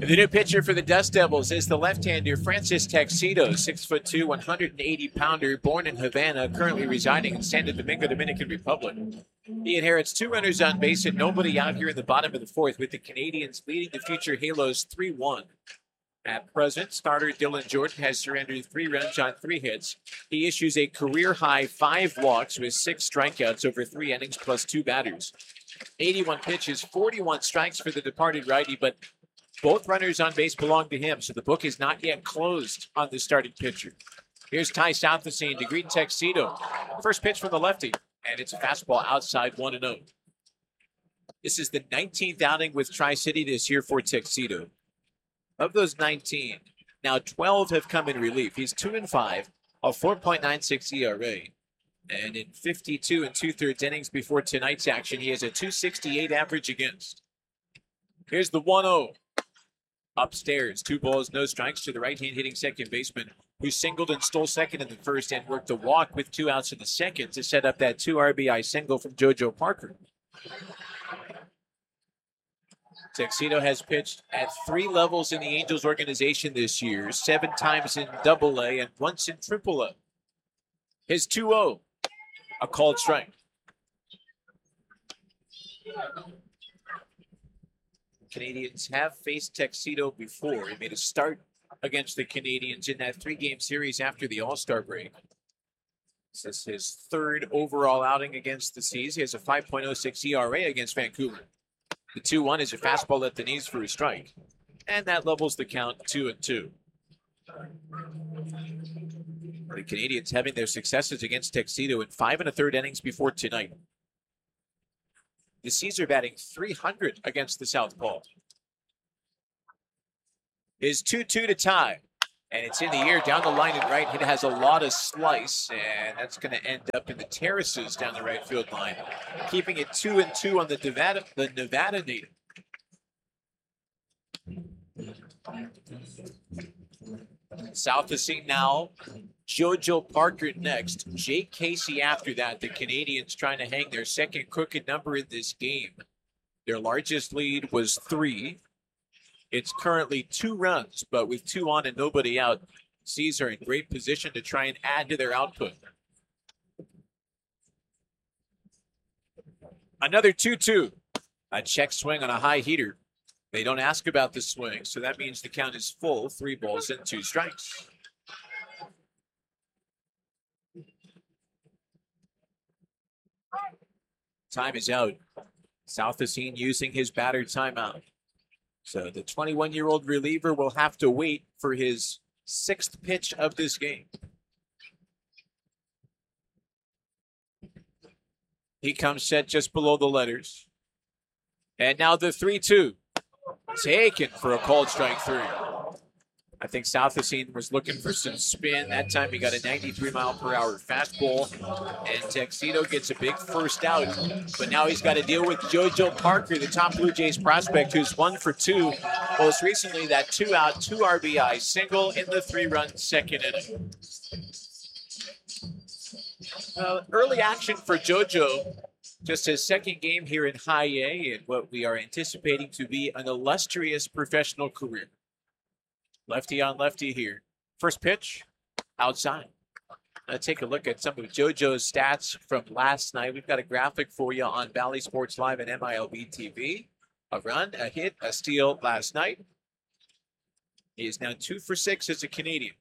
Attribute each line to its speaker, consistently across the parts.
Speaker 1: The new pitcher for the Dust Devils is the left-hander Francis Texido, 6'2", 180-pounder, born in Havana, currently residing in Santo Domingo, Dominican Republic. He inherits 2 runners on base and nobody out here in the bottom of the 4th, with the Canadians leading the future Halos 3-1. At present, starter Dylan Jordan has surrendered 3 runs on 3 hits. He issues a career-high 5 walks with 6 strikeouts over 3 innings plus 2 batters. 81 pitches, 41 strikes for the departed righty, but both runners on base belong to him, so the book is not yet closed on the starting pitcher. Here's Ty Southesine to greet Texido. First pitch from the lefty, and it's a fastball outside 1-0. This is the 19th outing with Tri-City this year for Texido. Of those 19, now 12 have come in relief. He's 2-5, a 4.96 ERA. And in 52 2/3 innings before tonight's action, he has a 268 average against. Here's the 1-0. Upstairs, 2 balls, no strikes to the right-hand hitting second baseman, who singled and stole second in the first and worked a walk with 2 outs in the second to set up that 2 RBI single from JoJo Parker. Texido has pitched at 3 levels in the Angels organization this year, 7 times in Double-A and once in Triple-A. His 2-0, a called strike. Canadians have faced Texido before. He made a start against the Canadians in that 3-game series after the All-Star break. This is his 3rd overall outing against the Seas. He has a 5.06 ERA against Vancouver. The 2-1 is a fastball at the knees for a strike. And that levels the count 2-2. The Canadians having their successes against Texido in 5 1/3 innings before tonight. The Seas are batting .300 against the Southpaw. Is 2-2 to tie. And it's in the air down the line and right. It has a lot of slice, and that's going to end up in the terraces down the right field line, keeping it 2-2 on the Nevada native. Southesine now. JoJo Parker next. Jake Casey after that. The Canadians trying to hang their second crooked number in this game. Their largest lead was 3. It's currently 2 runs, but with 2 on and nobody out, Seas are in great position to try and add to their output. Another 2-2. A check swing on a high heater. They don't ask about the swing, so that means the count is full. 3 balls and 2 strikes. Time is out. Southesine using his batter timeout. So the 21-year-old reliever will have to wait for his 6th pitch of this game. He comes set just below the letters. And now the 3-2. Taken for a called strike 3. I think Southesine was looking for some spin. That time he got a 93-mile-per-hour fastball. And Texido gets a big first out. But now he's got to deal with JoJo Parker, the top Blue Jays prospect, who's 1 for 2. Most recently, that 2-out, 2 RBI single in the 3-run second inning. Early action for JoJo. Just his 2nd game here in High A and what we are anticipating to be an illustrious professional career. Lefty on lefty here. First pitch, outside. Let's take a look at some of JoJo's stats from last night. We've got a graphic for you on Bally Sports Live and MILB TV. A run, a hit, a steal last night. He is now 2 for 6 as a Canadian.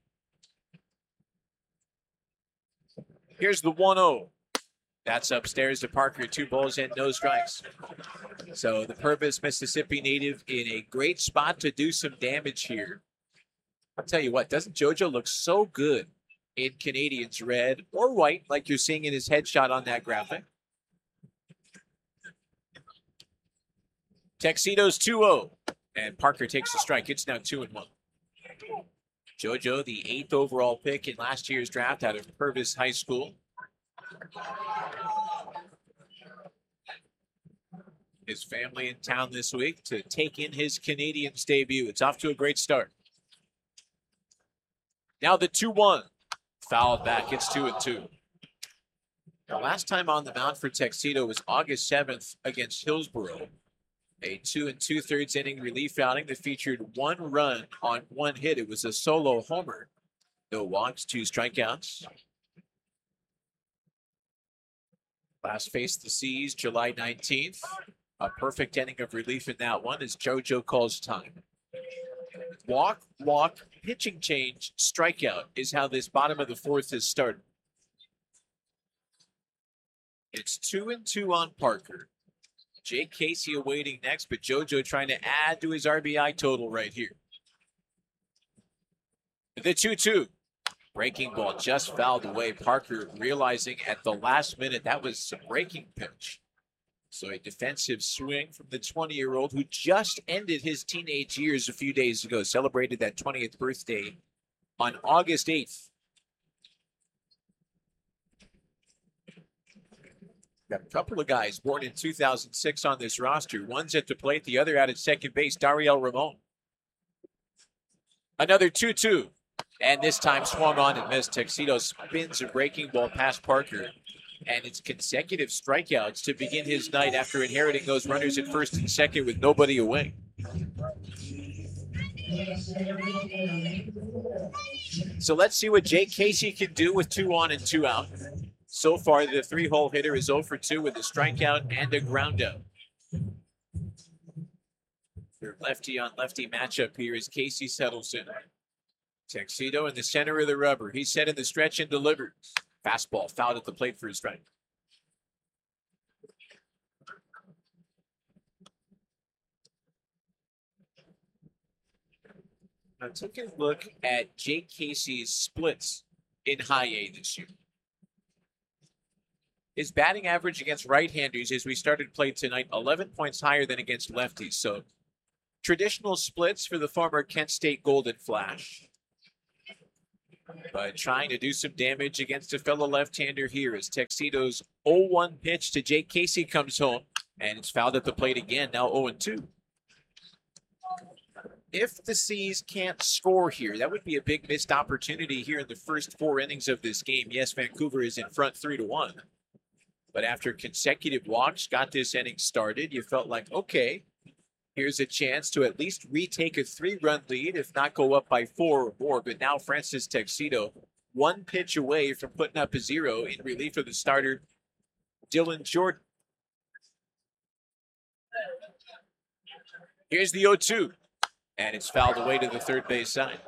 Speaker 1: Here's the 1-0. That's upstairs to Parker, 2 balls and no strikes. So the Purvis, Mississippi native in a great spot to do some damage here. I'll tell you what, doesn't JoJo look so good in Canadians red or white like you're seeing in his headshot on that graphic? Texido's 2-0, and Parker takes the strike. It's now 2-1. JoJo, the 8th overall pick in last year's draft out of Purvis High School. His family in town this week to take in his Canadians debut. It's off to a great start. Now the 2-1. Fouled back. It's 2-2. The last time on the mound for Texido was August 7th against Hillsborough. A 2 2/3 inning relief outing that featured one run on one hit. It was a solo homer. No walks, 2 strikeouts. Last faced the Seas July 19th. A perfect inning of relief in that one as JoJo calls time. Walk, pitching change, strikeout is how this bottom of the fourth has started. It's 2-2 on Parker. Jake Casey awaiting next, but JoJo trying to add to his RBI total right here. The 2-2. Breaking ball just fouled away. Parker realizing at the last minute that was a breaking pitch. So a defensive swing from the 20-year-old who just ended his teenage years a few days ago, celebrated that 20th birthday on August 8th. Got a couple of guys born in 2006 on this roster. One's at the plate, the other out at second base, Dariel Ramon. Another 2-2. And this time swung on and missed. Tuxedo spins a breaking ball past Parker. And it's consecutive strikeouts to begin his night after inheriting those runners at first and second with nobody away. So let's see what Jake Casey can do with 2 on and 2 out. So far, the 3-hole hitter is 0 for 2 with a strikeout and a ground out. Their lefty-on-lefty matchup here as Casey settles in. Tuxedo in the center of the rubber. He's set in the stretch and delivers. Fastball fouled at the plate for a strike. Now take a look at Jake Casey's splits in high A this year. His batting average against right-handers as we started play tonight, 11 points higher than against lefties. So traditional splits for the former Kent State Golden Flash. But trying to do some damage against a fellow left-hander here as Tuxedo's 0-1 pitch to Jake Casey comes home. And it's fouled at the plate again, now 0-2. If the Seas can't score here, that would be a big missed opportunity here in the first 4 innings of this game. Yes, Vancouver is in front 3-1. But after consecutive walks got this inning started, you felt like, okay, here's a chance to at least retake a 3-run lead, if not go up by 4 or more. But now Francis Tuxedo, 1 pitch away from putting up a 0 in relief of the starter, Dylan Jordan. Here's the 0-2, and it's fouled away to the third base side.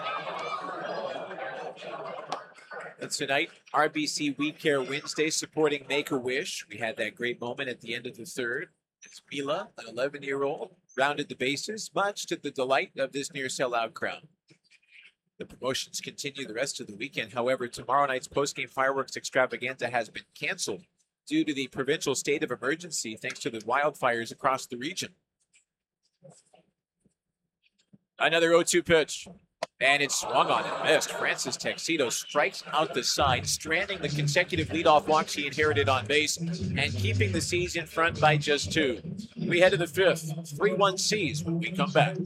Speaker 1: And tonight, RBC We Care Wednesday supporting Make-A-Wish. We had that great moment at the end of the third. It's Mila, an 11-year-old, rounded the bases, much to the delight of this near sellout crowd. The promotions continue the rest of the weekend. However, tomorrow night's postgame fireworks extravaganza has been canceled due to the provincial state of emergency thanks to the wildfires across the region. Another 0-2 pitch. And it's swung on and missed. Francis Tuxedo strikes out the side, stranding the consecutive leadoff walks he inherited on base and keeping the Seas in front by just 2. We head to the 5th. 3-1 Seas when we come back.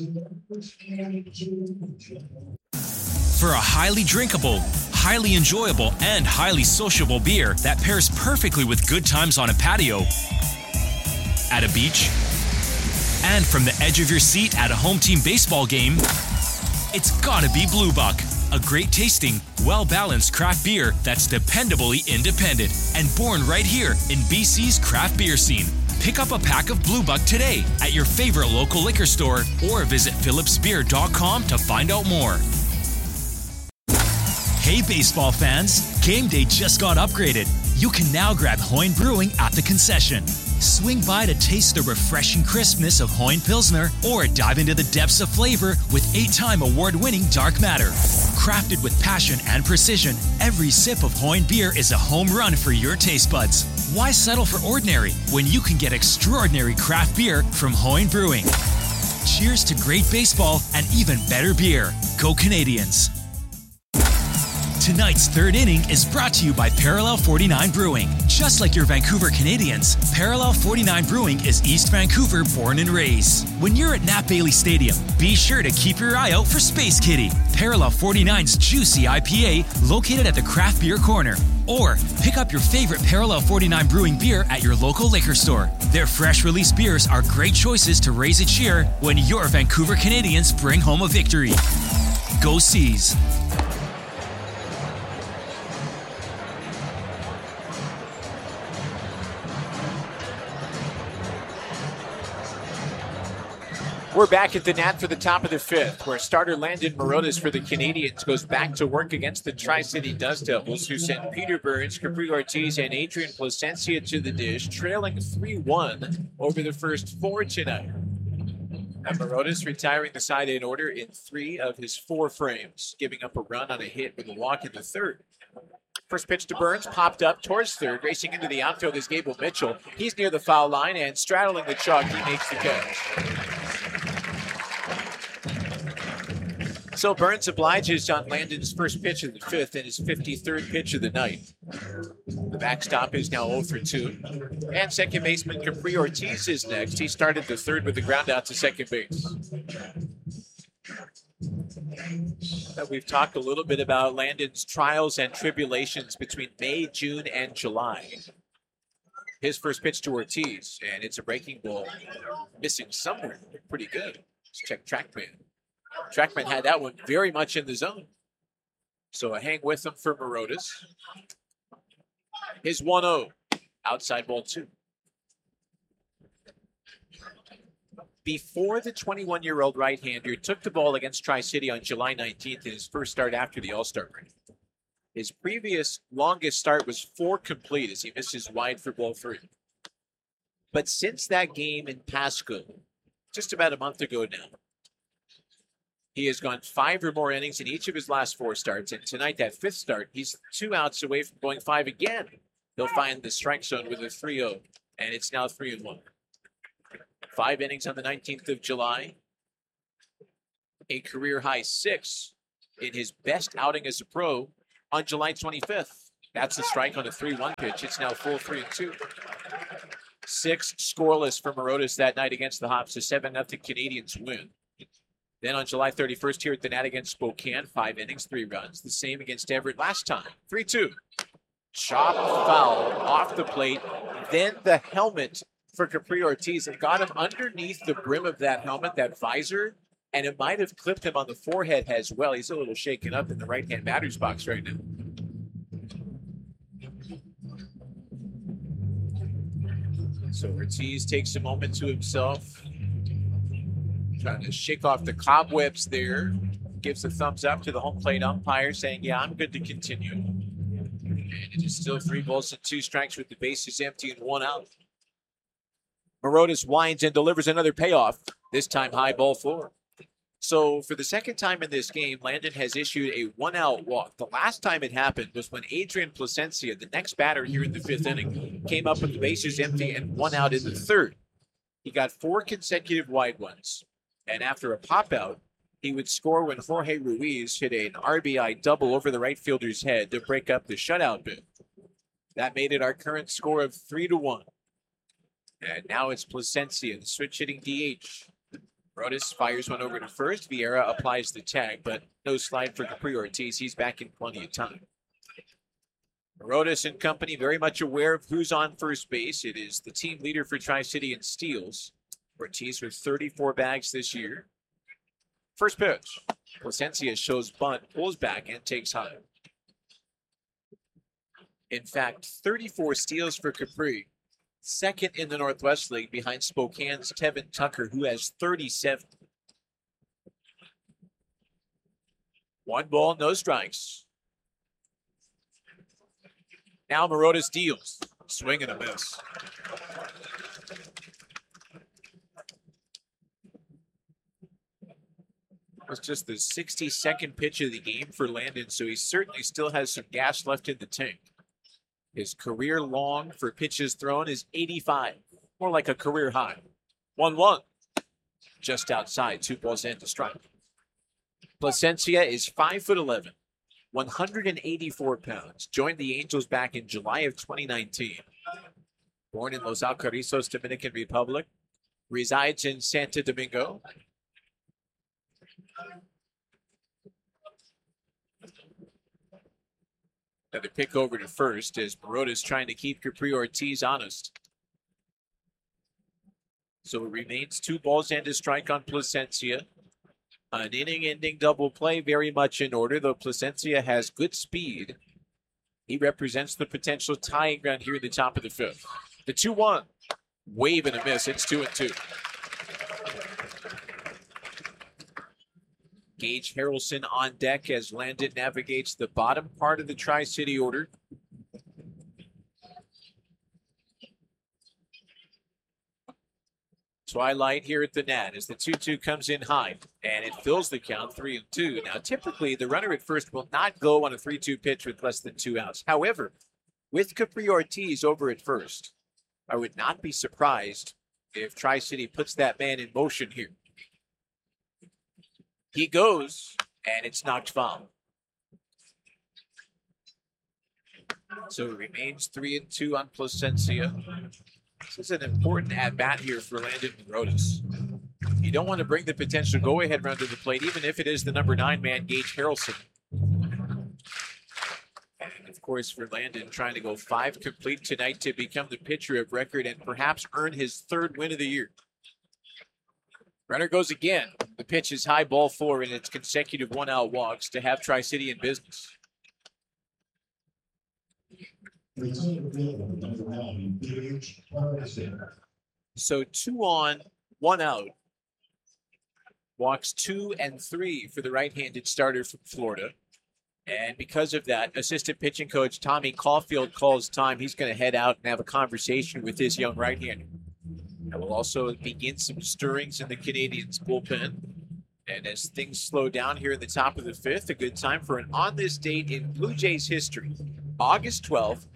Speaker 2: For a highly drinkable, highly enjoyable, and highly sociable beer that pairs perfectly with good times on a patio, at a beach, and from the edge of your seat at a home team baseball game, it's gotta be Blue Buck, a great tasting, well-balanced craft beer that's dependably independent and born right here in BC's craft beer scene. Pick up a pack of Blue Buck today at your favorite local liquor store or visit phillipsbeer.com to find out more. Hey baseball fans, game day just got upgraded. You can now grab Hoyne Brewing at the concession. Swing by to taste the refreshing crispness of Hoyne Pilsner or dive into the depths of flavor with 8-time award-winning Dark Matter. Crafted with passion and precision, every sip of Hoyne beer is a home run for your taste buds. Why settle for ordinary when you can get extraordinary craft beer from Hoyne Brewing? Cheers to great baseball and even better beer. Go Canadians. Tonight's third inning is brought to you by Parallel 49 Brewing. Just like your Vancouver Canadians, Parallel 49 Brewing is East Vancouver born and raised. When you're at Nat Bailey Stadium, be sure to keep your eye out for Space Kitty, Parallel 49's juicy IPA located at the Craft Beer Corner. Or pick up your favorite Parallel 49 Brewing beer at your local liquor store. Their fresh release beers are great choices to raise a cheer when your Vancouver Canadians bring home a victory. Go Seas!
Speaker 1: We're back at the Nat for the top of the fifth, where starter Landon Morotis for the Canadians goes back to work against the Tri-City Dust Devils, who sent Peter Burns, Capri Ortiz, and Adrian Placencia to the dish, trailing 3-1 over the first four tonight. And Morotis retiring the side in order in 3 of his 4 frames, giving up a run on a hit with a walk in the third. First pitch to Burns, popped up towards third. Racing into the outfield is Gable Mitchell. He's near the foul line and straddling the chalk, he makes the catch. So Burns obliges on Landon's first pitch of the fifth and his 53rd pitch of the night. The backstop is now 0 for 2. And second baseman Capri Ortiz is next. He started the third with the ground out to second base. We've talked a little bit about Landon's trials and tribulations between May, June, and July. His first pitch to Ortiz, and it's a breaking ball. Missing somewhere. Pretty good. Let's check TrackMan. TrackMan had that one very much in the zone. So a hang with him for Morotis. His 1-0. Outside ball 2. Before the 21-year-old right-hander took the ball against Tri-City on July 19th in his first start after the All-Star break. His previous longest start was 4 complete as he misses wide for ball 3. But since that game in Pasco, just about a month ago now, he has gone 5 or more innings in each of his last 4 starts. And tonight, that 5th start, he's 2 outs away from going 5 again. He'll find the strike zone with a 3-0, and it's now 3-1. 5 innings on the 19th of July. A career-high 6 in his best outing as a pro on July 25th. That's the strike on a 3-1 pitch. It's now full 3-2. 6 scoreless for Morotis that night against the Hops. A 7-0 Canadians win. Then on July 31st here at the Nat against Spokane, 5 innings, 3 runs. The same against Everett last time, 3-2. Chop foul off the plate. Then the helmet for Capri Ortiz. It got him underneath the brim of that helmet, that visor, and it might have clipped him on the forehead as well. He's a little shaken up in the right-hand batter's box right now. So Ortiz takes a moment to himself. Trying to shake off the cobwebs there. Gives a thumbs up to the home plate umpire saying, yeah, I'm good to continue. And it is still 3 balls and 2 strikes with the bases empty and 1 out. Morotis winds and delivers another payoff, this time high ball 4. So for the second time in this game, Landon has issued a 1-out walk. The last time it happened was when Adrian Placencia, the next batter here in the 5th inning, came up with the bases empty and 1 out in the 3rd. He got 4 consecutive wide ones. And after a pop-out, he would score when Jorge Ruiz hit an RBI double over the right fielder's head to break up the shutout bid. That made it our current score of 3-1. And now it's Placencia, the switch-hitting DH. Morotis fires one over to first. Vieira applies the tag, but no slide for Capri Ortiz. He's back in plenty of time. Morotis and company very much aware of who's on first base. It is the team leader for Tri-City in steals. Ortiz with 34 bags this year. First pitch. Placencia shows bunt, pulls back, and takes high. In fact, 34 steals for Capri. Second in the Northwest League behind Spokane's Tevin Tucker, who has 37. 1 ball, no strikes. Now Morotis deals. Swing and a miss. It was just the 62nd pitch of the game for Landon, so he certainly still has some gas left in the tank. His career long for pitches thrown is 85, more like a career high. 1-1, just outside, 2 balls and a strike. Placencia is 5'11", 184 pounds. Joined the Angels back in July of 2019. Born in Los Alcarrizos, Dominican Republic. Resides in Santo Domingo. Another pick over to first as Baroda's trying to keep Capri Ortiz honest. So it remains 2 balls and a strike on Plasencia. An inning-ending double play, very much in order, though Plasencia has good speed. He represents the potential tying ground here in the top of the 5th. The 2-1. Wave and a miss. It's 2-2. Gage Harrelson on deck as Landon navigates the bottom part of the Tri-City order. Twilight here at the Nat as the 2-2 comes in high, and it fills the count 3-2. Now, typically, the runner at first will not go on a 3-2 pitch with less than 2 outs. However, with Capri Ortiz over at first, I would not be surprised if Tri-City puts that man in motion here. He goes, and it's knocked foul. So it remains 3-2 on Plasencia. This is an important at-bat here for Landon Barodas. You don't want to bring the potential go-ahead run to the plate, even if it is the number 9 man, Gage Harrelson. And of course, for Landon, trying to go 5 complete tonight to become the pitcher of record and perhaps earn his 3rd win of the year. Runner goes again. The pitch is high, ball 4, and it's consecutive 1-out walks to have Tri-City in business. So 2 on, 1 out. Walks 2 and 3 for the right-handed starter from Florida. And because of that, assistant pitching coach Tommy Caulfield calls time. He's going to head out and have a conversation with his young right-hander. And we'll also begin some stirrings in the Canadiens bullpen. And as things slow down here in the top of the 5th, a good time for an on this date in Blue Jays history. August 12th,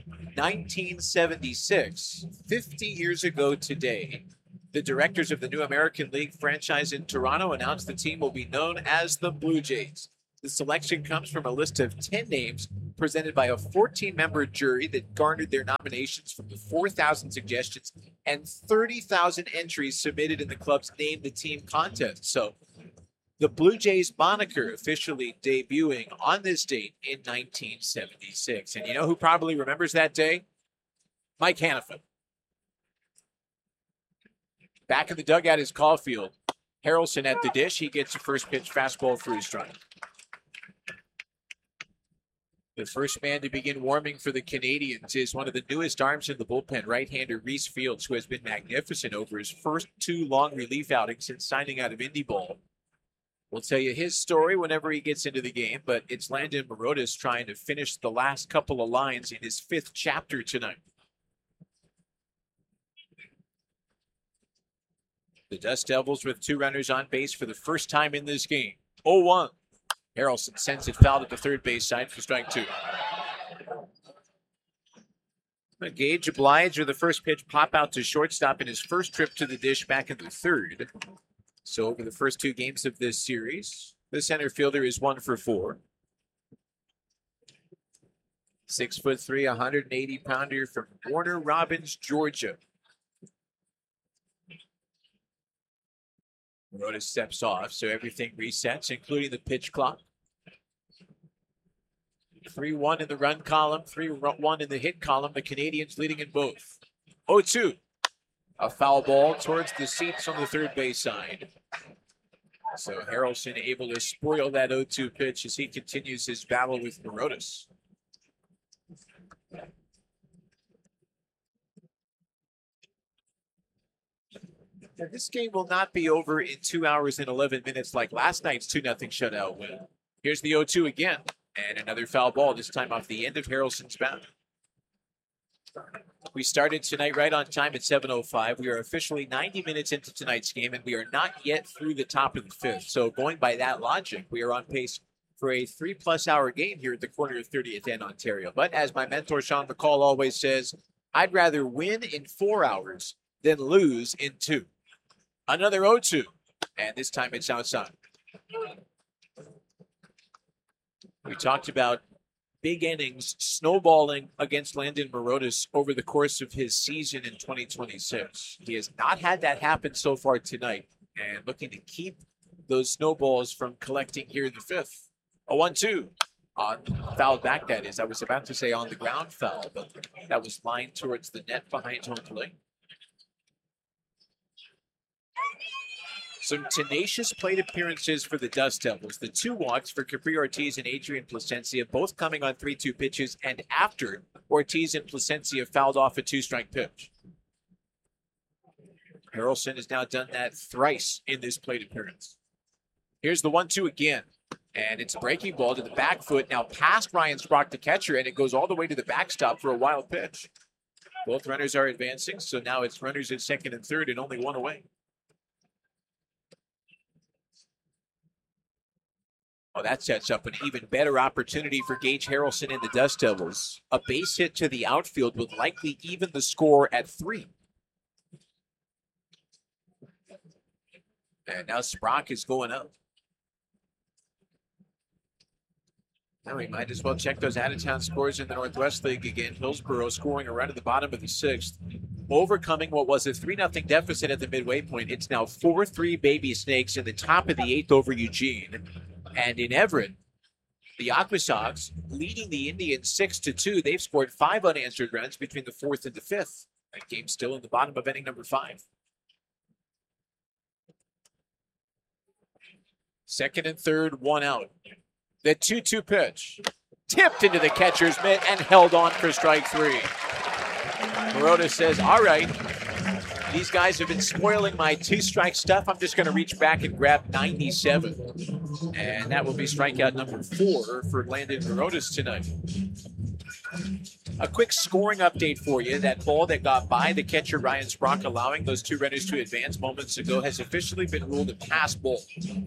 Speaker 1: 1976, 50 years ago today, the directors of the new American League franchise in Toronto announced the team will be known as the Blue Jays. The selection comes from a list of 10 names presented by a 14-member jury that garnered their nominations from the 4,000 suggestions and 30,000 entries submitted in the club's Name the Team contest. So the Blue Jays moniker officially debuting on this date in 1976. And you know who probably remembers that day? Mike Hanifin. Back in the dugout is Caulfield. Harrelson at the dish. He gets a first pitch fastball for his strike. The first man to begin warming for the Canadiens is one of the newest arms in the bullpen, right-hander Reese Fields, who has been magnificent over his first 2 long relief outings since signing out of Indy Ball. We'll tell you his story whenever he gets into the game, but it's Landon Barodas trying to finish the last couple of lines in his 5th chapter tonight. The Dust Devils with 2 runners on base for the first time in this game. 0-1. Harrelson sends it foul to the third base side for strike 2. Gage obliged with the first pitch pop out to shortstop in his first trip to the dish back in the 3rd. So over the first 2 games of this series, the center fielder is 1 for 4. 6'3", 180-pounder from Warner Robins, Georgia. Barodas steps off, so everything resets, including the pitch clock. 3-1 in the run column, 3-1 in the hit column. The Canadiens leading in both. 0-2. A foul ball towards the seats on the third base side. So Harrelson able to spoil that 0-2 pitch as he continues his battle with Barodas. This game will not be over in 2 hours and 11 minutes like last night's 2-0 shutout win. Here's the 0-2 again, and another foul ball, this time off the end of Harrelson's bat. We started tonight right on time at 7:05. We are officially 90 minutes into tonight's game, and we are not yet through the top of the 5th. So going by that logic, we are on pace for a 3+ hour game here at the corner of 30th and Ontario. But as my mentor Sean McCall always says, I'd rather win in 4 hours than lose in 2. Another 0-2, and this time it's outside. We talked about big innings snowballing against Landon Morotis over the course of his season in 2026. He has not had that happen so far tonight, and looking to keep those snowballs from collecting here in the fifth. A 1-2. Fouled back, that is. I was about to say on the ground foul, but that was lined towards the net behind home plate. Some tenacious plate appearances for the Dust Devils. The 2 walks for Capri Ortiz and Adrian Placencia, both coming on 3-2 pitches, and after Ortiz and Placencia fouled off a 2-strike pitch. Harrelson has now done that thrice in this plate appearance. Here's the 1-2 again, and it's a breaking ball to the back foot, now past Ryan Sprock, the catcher, and it goes all the way to the backstop for a wild pitch. Both runners are advancing, so now it's runners at second and third and only 1 away. Oh, that sets up an even better opportunity for Gage Harrelson and the Dust Devils. A base hit to the outfield would likely even the score at 3. And now Sprock is going up. Now we might as well check those out-of-town scores in the Northwest League again. Hillsborough scoring a run at the bottom of the 6th, overcoming what was a 3-0 deficit at the midway point. It's now 4-3 Baby Snakes in the top of the 8th over Eugene. And in Everett, the Aqua Sox leading the Indians 6-2. They've scored 5 unanswered runs between the 4th and the 5th. That game's still in the bottom of inning number 5. Second and third, 1 out. The 2-2 pitch. Tipped into the catcher's mitt and held on for strike 3. Morotis says, all right, these guys have been spoiling my 2-strike stuff. I'm just going to reach back and grab 97. And that will be strikeout number 4 for Landon Morotis tonight. A quick scoring update for you. That ball that got by the catcher, Ryan Sprock, allowing those 2 runners to advance moments ago, has officially been ruled a pass ball.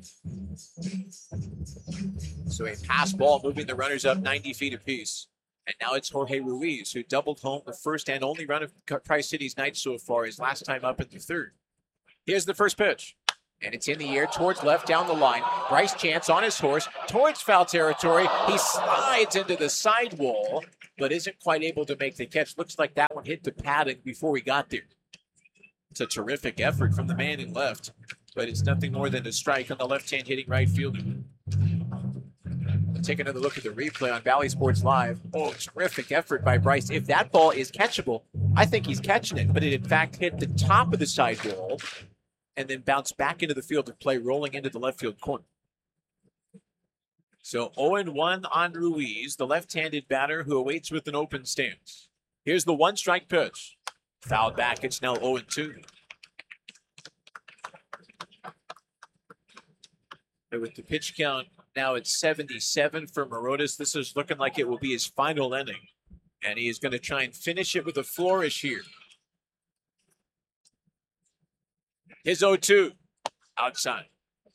Speaker 1: So a pass ball moving the runners up 90 feet apiece. And now it's Jorge Ruiz, who doubled home the first and only run of Tri-City's night so far, his last time up in the 3rd. Here's the first pitch. And it's in the air towards left down the line. Bryce Chance on his horse towards foul territory. He slides into the sidewall, but isn't quite able to make the catch. Looks like that one hit the padding before he got there. It's a terrific effort from the man in left, but it's nothing more than a strike on the left-hand hitting right fielder. Take another look at the replay on Valley Sports Live. Oh, terrific effort by Bryce. If that ball is catchable, I think he's catching it, but it in fact hit the top of the sidewall and then bounced back into the field of play, rolling into the left field corner. So 0-1 on Ruiz, the left-handed batter who awaits with an open stance. Here's the 1-strike pitch. Fouled back, it's now 0-2. And with the pitch count now it's 77 for Morotis, this is looking like it will be his final inning. And he is going to try and finish it with a flourish here. His 0-2 outside.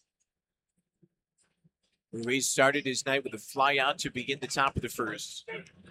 Speaker 1: Ruiz started his night with a fly out to begin the top of the 1st.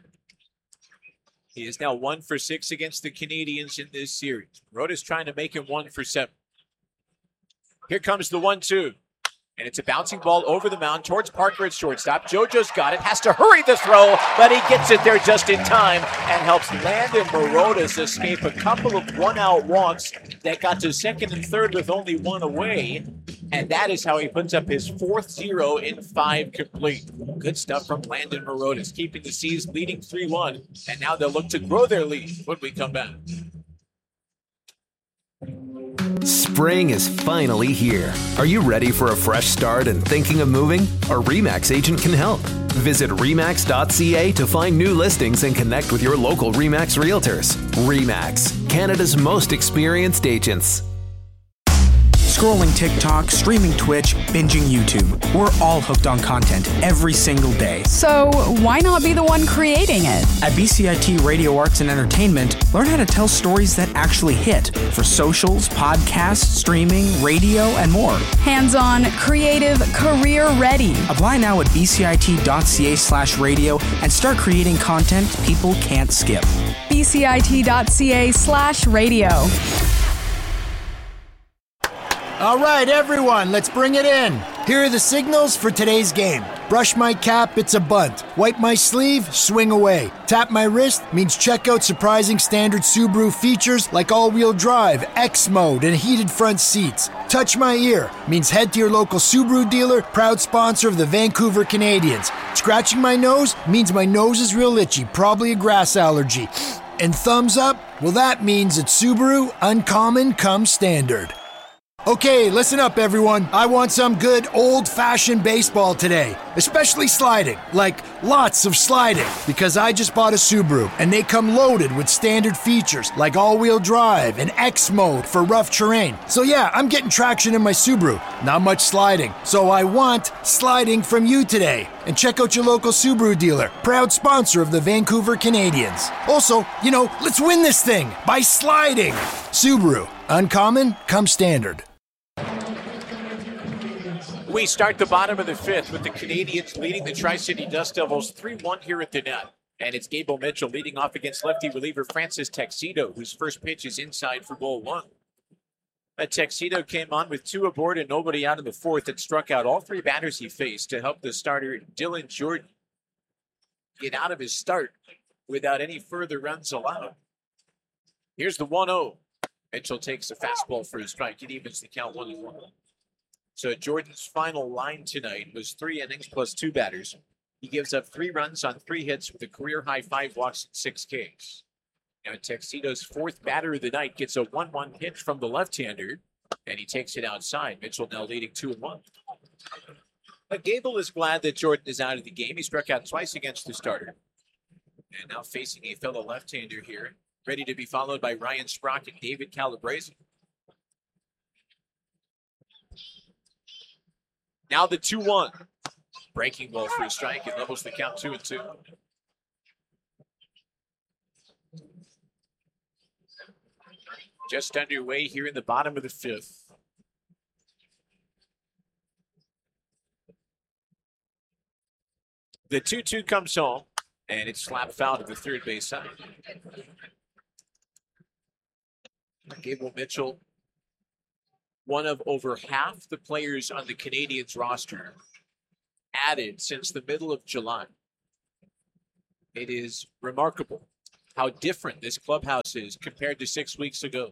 Speaker 1: He is now 1 for 6 against the Canadians in this series. Morotis trying to make him 1 for 7. Here comes the 1-2. And it's a bouncing ball over the mound towards Parker at shortstop. JoJo's got it, has to hurry the throw, but he gets it there just in time and helps Landon Morotis escape a couple of 1-out walks that got to second and third with only 1 away. And that is how he puts up his 4th 0 in 5 complete. Good stuff from Landon Morotis, keeping the C's leading 3-1. And now they'll look to grow their lead when we come back.
Speaker 3: Spring is finally here. Are you ready for a fresh start and thinking of moving? A RE/MAX agent can help. Visit RE/MAX.ca to find new listings and connect with your local RE/MAX realtors. RE/MAX, Canada's most experienced agents.
Speaker 4: Scrolling TikTok, streaming Twitch, binging YouTube. We're all hooked on content every single day.
Speaker 5: So why not be the one creating it?
Speaker 4: At BCIT Radio Arts and Entertainment, learn how to tell stories that actually hit for socials, podcasts, streaming, radio, and more.
Speaker 5: Hands-on, creative, career-ready.
Speaker 4: Apply now at bcit.ca/radio and start creating content people can't skip.
Speaker 5: bcit.ca/radio.
Speaker 6: All right, everyone, let's bring it in. Here are the signals for today's game. Brush my cap, it's a bunt. Wipe my sleeve, swing away. Tap my wrist means check out surprising standard Subaru features like all-wheel drive, X mode, and heated front seats. Touch my ear means head to your local Subaru dealer, proud sponsor of the Vancouver Canadians. Scratching my nose means my nose is real itchy, probably a grass allergy. And thumbs up, well, that means at Subaru, uncommon comes standard. Okay, listen up, everyone. I want some good old-fashioned baseball today, especially sliding, like lots of sliding, because I just bought a Subaru, and they come loaded with standard features like all-wheel drive and X mode for rough terrain. So yeah, I'm getting traction in my Subaru. Not much sliding, so I want sliding from you today. And check out your local Subaru dealer, proud sponsor of the Vancouver Canadians. Also, let's win this thing by sliding. Subaru, uncommon comes standard.
Speaker 1: We start the bottom of the fifth with the Canadians leading the Tri-City Dust Devils 3-1 here at the net. And it's Gable Mitchell leading off against lefty reliever Francis Tuxedo, whose first pitch is inside for ball one. Tuxedo came on with 2 aboard and nobody out in the fourth and struck out all 3 batters he faced to help the starter Dylan Jordan get out of his start without any further runs allowed. Here's the 1-0. Mitchell takes a fastball for a strike. It evens the count 1-1. So Jordan's final line tonight was 3 innings plus 2 batters. He gives up 3 runs on 3 hits with a career-high 5 walks and 6 Ks. Now Tuxedo's 4th batter of the night gets a 1-1 pitch from the left-hander, and he takes it outside. Mitchell now leading 2-1. But Gable is glad that Jordan is out of the game. He struck out twice against the starter. And now facing a fellow left-hander here, ready to be followed by Ryan Sprock and David Calabrese. Now the 2-1. Breaking ball for a strike. It levels the count 2-2. Just underway here in the bottom of the fifth. The 2-2 comes home, and it's slapped foul to the third base side. Gable Mitchell, one of over half the players on the Canadians roster added since the middle of July. It is remarkable how different this clubhouse is compared to 6 weeks ago.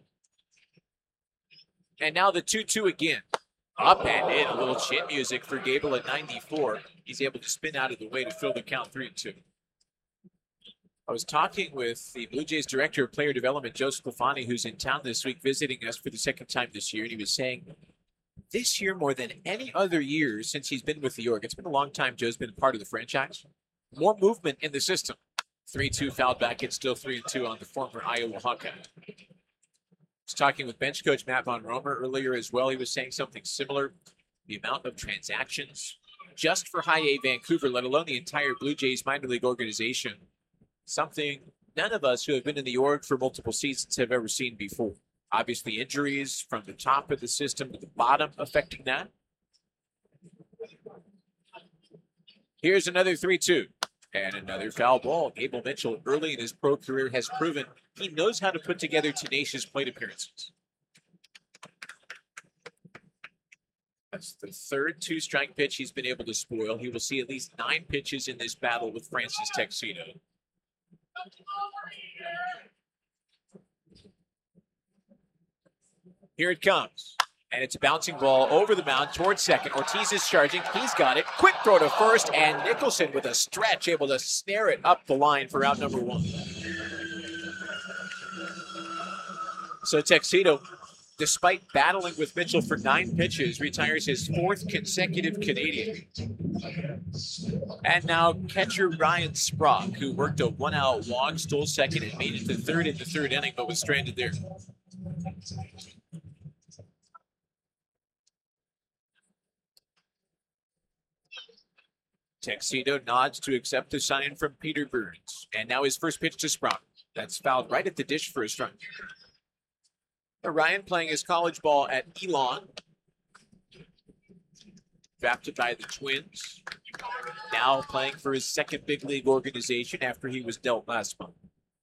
Speaker 1: And now the 2-2 again. Up and in, a little chin music for Gable at 94. He's able to spin out of the way to fill the count 3-2. I was talking with the Blue Jays Director of Player Development, Joe Sclafani, who's in town this week visiting us for the second time this year, and he was saying this year more than any other year since he's been with the org, it's been a long time Joe's been part of the franchise, more movement in the system. 3-2 fouled back, it's still 3-2 on the former Iowa Hawkeye. I was talking with bench coach Matt Von Romer earlier as well. He was saying something similar. The amount of transactions just for High A Vancouver, let alone the entire Blue Jays minor league organization, something none of us who have been in the org for multiple seasons have ever seen before. Obviously, injuries from the top of the system to the bottom affecting that. Here's another 3-2. And another foul ball. Gable Mitchell, early in his pro career, has proven he knows how to put together tenacious plate appearances. That's the third 2-strike pitch he's been able to spoil. He will see at least 9 pitches in this battle with Francis Tuxedo. Here it comes. And it's a bouncing ball over the mound towards second. Ortiz is charging. He's got it. Quick throw to first. And Nicholson with a stretch able to snare it up the line for out number 1. So Tuxedo, despite battling with Mitchell for 9 pitches, retires his 4th consecutive Canadian. And now catcher Ryan Sprock, who worked a 1-out walk, stole second, and made it to third in the 3rd inning, but was stranded there. Tuxedo nods to accept the sign from Peter Burns. And now his first pitch to Sprock. That's fouled right at the dish for a strike. Ryan playing his college ball at Elon. Drafted by the Twins. Now playing for his 2nd big league organization after he was dealt last month.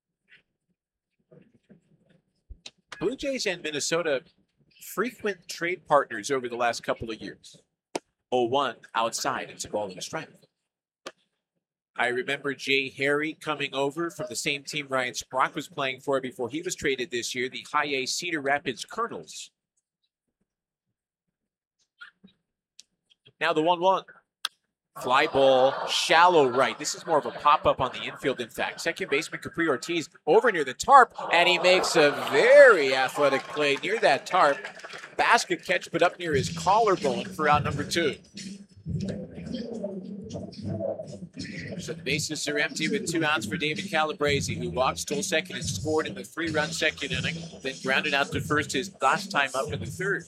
Speaker 1: Blue Jays and Minnesota frequent trade partners over the last couple of years. 0-1 outside. It's a ball and a strike. I remember Jay Harry coming over from the same team Ryan Sprock was playing for before he was traded this year, the High A Cedar Rapids Colonels. Now the 1-1. Fly ball, shallow right. This is more of a pop-up on the infield, in fact. Second baseman Capri Ortiz over near the tarp, and he makes a very athletic play near that tarp. Basket catch, but up near his collarbone for out number 2. So the bases are empty with 2 outs for David Calabrese, who walked, stole second, and scored in the 3-run second inning, then grounded out to first his last time up in the 3rd.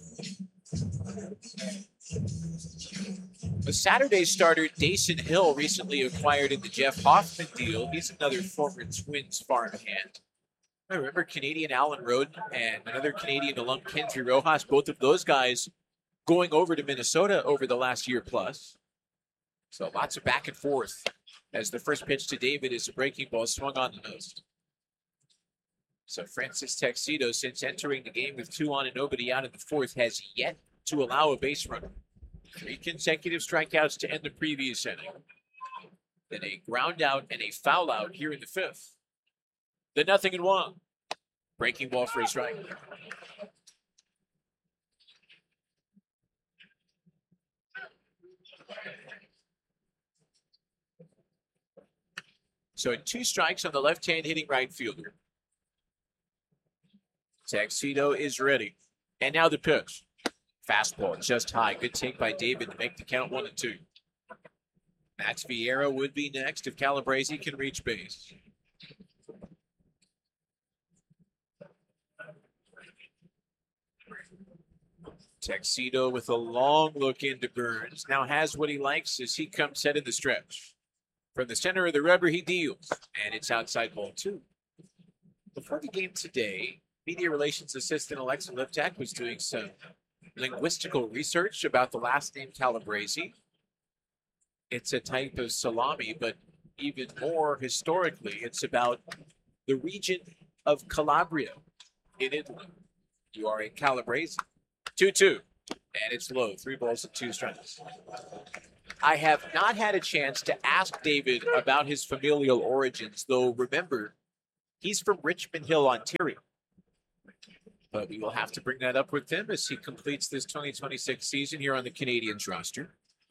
Speaker 1: The Saturday starter, Dason Hill, recently acquired in the Jeff Hoffman deal. He's another former Twins farmhand. I remember Canadian Alan Roden and another Canadian alum, Kendry Rojas, both of those guys going over to Minnesota over the last year plus. So lots of back and forth as the first pitch to David is a breaking ball swung on the nose. So Francis Texido, since entering the game with 2 on and nobody out in the 4th, has yet to allow a base runner. 3 consecutive strikeouts to end the previous inning. Then a ground out and a foul out here in the 5th. Then 0-1. Breaking ball for a strike. So 2 strikes on the left-hand hitting right fielder. Texido is ready. And now the pitch. Fastball just high. Good take by David to make the count 1-2. Max Vieira would be next if Calabrese can reach base. Texido with a long look into Burns. Now has what he likes as he comes set in the stretch. From the center of the rubber, he deals. And it's outside ball 2. Before the game today, media relations assistant Alexa Liptak was doing some linguistical research about the last name Calabrese. It's a type of salami, but even more historically, it's about the region of Calabria in Italy. You are a Calabrese. 2-2, and it's low. 3 balls and 2 strikes. I have not had a chance to ask David about his familial origins, though remember, he's from Richmond Hill, Ontario. But we will have to bring that up with him as he completes this 2026 season here on the Canadiens roster.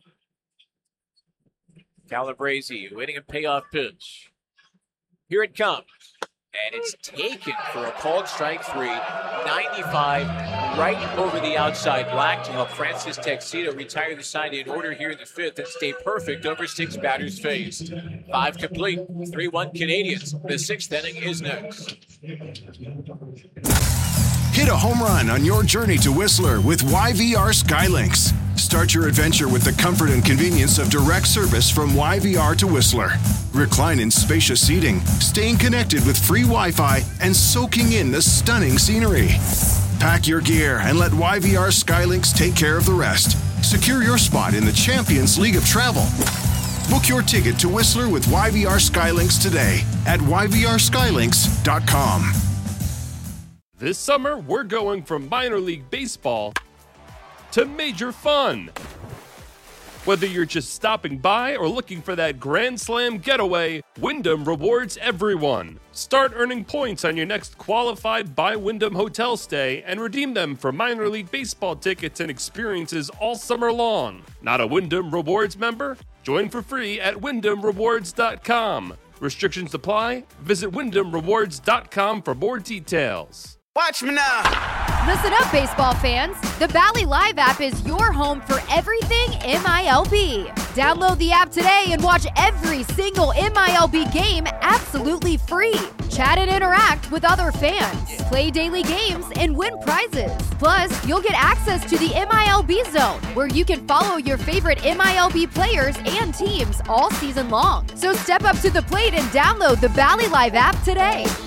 Speaker 1: Calabrese waiting a payoff pitch. Here it comes. And it's taken for a called strike 3. 95 right over the outside black to help Francis Texido retire the side in order here in the 5th and stay perfect over 6 batters faced. 5 complete. 3-1 Canadiens. The 6th inning is next.
Speaker 7: Hit a home run on your journey to Whistler with YVR Skylinks. Start your adventure with the comfort and convenience of direct service from YVR to Whistler. Recline in spacious seating, staying connected with free Wi-Fi, and soaking in the stunning scenery. Pack your gear and let YVR Skylinks take care of the rest. Secure your spot in the Champions League of Travel. Book your ticket to Whistler with YVR Skylinks today at yvrskylynks.com.
Speaker 8: This summer, we're going from minor league baseball to major fun. Whether you're just stopping by or looking for that Grand Slam getaway, Wyndham rewards everyone. Start earning points on your next qualified by Wyndham hotel stay and redeem them for minor league baseball tickets and experiences all summer long. Not a Wyndham Rewards member? Join for free at WyndhamRewards.com. Restrictions apply. Visit WyndhamRewards.com for more details.
Speaker 9: Watch me now.
Speaker 10: Listen up, baseball fans. The Bally Live app is your home for everything MILB. Download the app today and watch every single MILB game absolutely free. Chat and interact with other fans. Play daily games and win prizes. Plus, you'll get access to the MILB Zone, where you can follow your favorite MILB players and teams all season long. So step up to the plate and download the Bally Live app today.